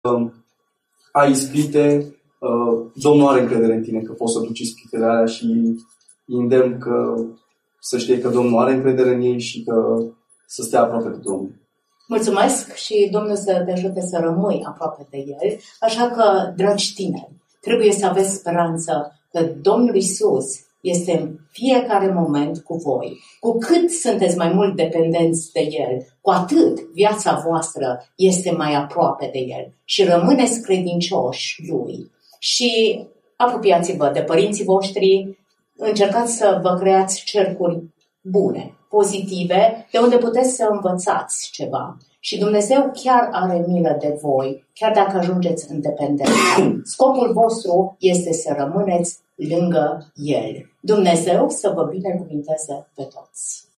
ai ispite, Domnul are încredere în tine că poți să duci ispitele alea și îi îndemn că să știe că Domnul are încredere în ei și că să stea aproape de Domnul. Mulțumesc și Domnul să te ajute să rămâi aproape de El. Așa că, dragi tineri, trebuie să aveți speranță că Domnul Iisus este în fiecare moment cu voi. Cu cât sunteți mai mult dependenți de El, cu atât viața voastră este mai aproape de El. Și rămâneți credincioși Lui. Și apropiați-vă de părinții voștri, încercați să vă creați cercuri bune, pozitive, de unde puteți să învățați ceva. Și Dumnezeu chiar are milă de voi, chiar dacă ajungeți în dependență. Scopul vostru este să rămâneți lângă El. Dumnezeu să vă binecuvinteze pe toți.